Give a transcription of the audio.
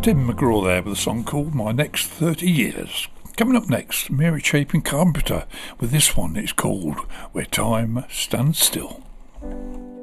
Tim McGraw there with a song called My Next 30 Years. Coming up next, Mary Chapin Carpenter with this one. It's called Where Time Stands Still.